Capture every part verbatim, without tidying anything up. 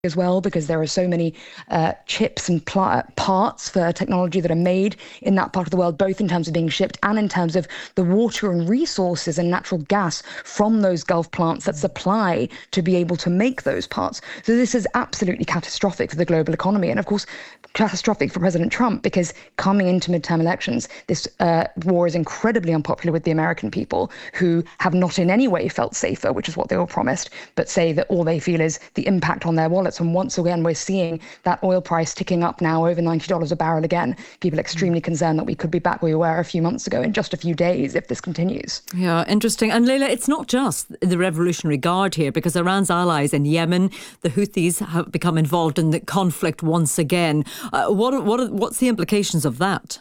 as well, because there are so many uh, chips and pl- parts for technology that are made in that part of the world, both in terms of being shipped and in terms of the water and resources and natural gas from those Gulf plants that supply to be able to make those parts. So this is absolutely catastrophic for the global economy, and of course catastrophic for President Trump, because coming into midterm elections, this uh, war is incredibly unpopular with the American people, who have not in any way felt safer, which is what they were promised, but say that all they feel is the impact on their wallets. And once again, we're seeing that oil price ticking up now over ninety dollars a barrel again. People are extremely concerned that we could be back where we were a few months ago in just a few days if this continues. Yeah, interesting. And Leila, it's not just the Revolutionary Guard here, because Iran's allies in Yemen, the Houthis, have become involved in the conflict once again. Uh, what, what, what's the implications of that?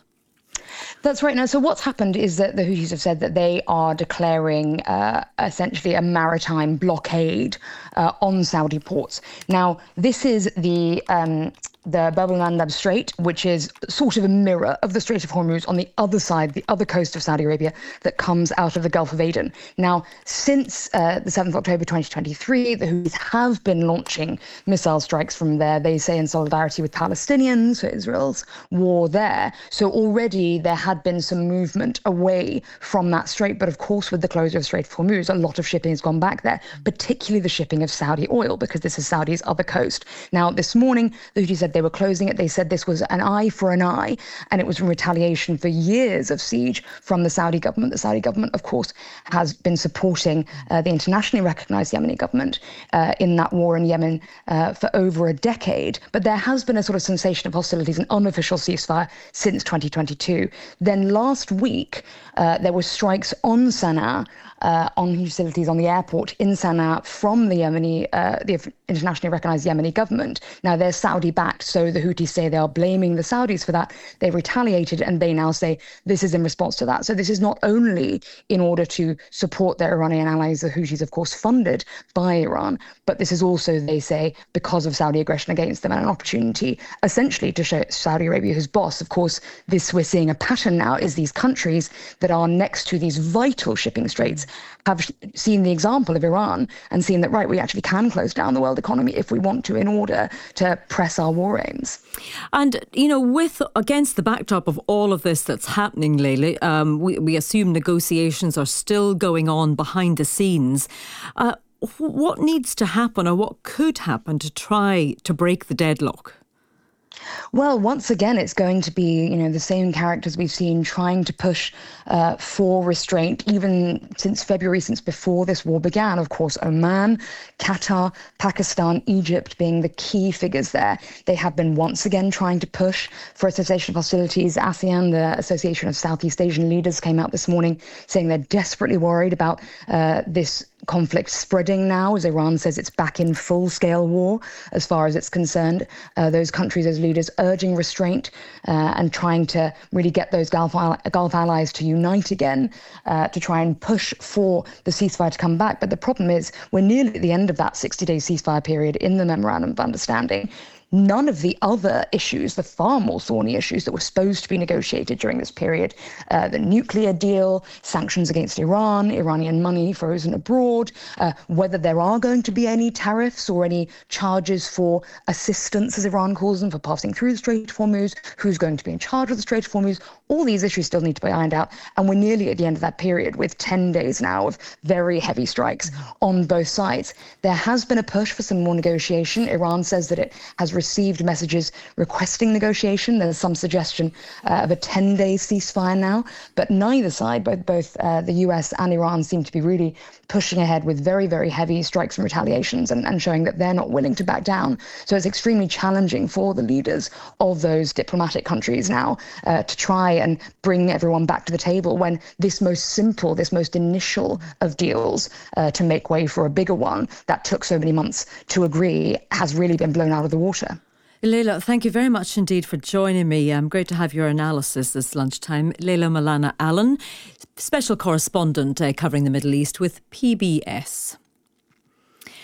That's right. Now, so what's happened is that the Houthis have said that they are declaring uh, essentially a maritime blockade uh, on Saudi ports. Now, this is the um, the Bab el-Mandab Strait, which is sort of a mirror of the Strait of Hormuz on the other side, the other coast of Saudi Arabia, that comes out of the Gulf of Aden. Now, since uh, the seventh of October twenty twenty-three, the Houthis have been launching missile strikes from there, they say in solidarity with Palestinians for Israel's war there. So already there had been some movement away from that strait. But of course, with the closure of Strait of Hormuz, a lot of shipping has gone back there, particularly the shipping of Saudi oil, because this is Saudi's other coast. Now, this morning, the Houthis said they were closing it. They said this was an eye for an eye, and it was in retaliation for years of siege from the Saudi government. The Saudi government, of course, has been supporting uh, the internationally recognized Yemeni government uh, in that war in Yemen uh, for over a decade. But there has been a sort of cessation of hostilities, an unofficial ceasefire since twenty twenty-two. Then last week, uh, there were strikes on Sana'a, Uh, on facilities on the airport in Sana'a from the Yemeni, uh, the internationally recognized Yemeni government. Now, they're Saudi-backed, so the Houthis say they are blaming the Saudis for that. They retaliated, and they now say this is in response to that. So this is not only in order to support their Iranian allies, the Houthis, of course, funded by Iran, but this is also, they say, because of Saudi aggression against them, and an opportunity essentially to show Saudi Arabia who's boss. Of course, this we're seeing a pattern now is these countries that are next to these vital shipping straits have seen the example of Iran and seen that, right, we actually can close down the world economy if we want to in order to press our war aims. And, you know, with against the backdrop of all of this that's happening, Leila, um, we, we assume negotiations are still going on behind the scenes. Uh, what needs to happen, or what could happen to try to break the deadlock? Well, once again, it's going to be, you know, the same characters we've seen trying to push uh, for restraint, even since February, since before this war began. Of course, Oman, Qatar, Pakistan, Egypt being the key figures there. They have been once again trying to push for a cessation of hostilities. ASEAN, the Association of Southeast Asian Leaders, came out this morning saying they're desperately worried about uh, this conflict spreading now, as Iran says it's back in full-scale war as far as it's concerned. Uh, those countries, those leaders, urging restraint uh, and trying to really get those Gulf, Gulf allies to unite again uh, to try and push for the ceasefire to come back. But the problem is we're nearly at the end of that sixty-day ceasefire period in the Memorandum of Understanding. None of the other issues, the far more thorny issues that were supposed to be negotiated during this period, uh, the nuclear deal, sanctions against Iran, Iranian money frozen abroad, uh, whether there are going to be any tariffs or any charges for assistance, as Iran calls them, for passing through the Strait of Hormuz, who's going to be in charge of the Strait of Hormuz. All these issues still need to be ironed out. And we're nearly at the end of that period with ten days now of very heavy strikes on both sides. There has been a push for some more negotiation. Iran says that it has received messages requesting negotiation. There's some suggestion uh, of a ten-day ceasefire now, but neither side, both both uh, the U S and Iran, seem to be really pushing ahead with very, very heavy strikes and retaliations and, and showing that they're not willing to back down. So it's extremely challenging for the leaders of those diplomatic countries now uh, to try and bring everyone back to the table when this most simple, this most initial of deals uh, to make way for a bigger one that took so many months to agree has really been blown out of the water. Leila, thank you very much indeed for joining me. Um, great to have your analysis this lunchtime. Leila Malana-Allen, special correspondent uh, covering the Middle East with P B S.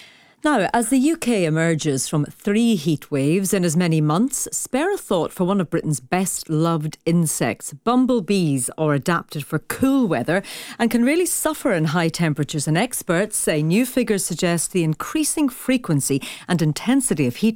Now, as the U K emerges from three heat waves in as many months, spare a thought for one of Britain's best loved insects. Bumblebees are adapted for cool weather and can really suffer in high temperatures, and experts say new figures suggest the increasing frequency and intensity of heat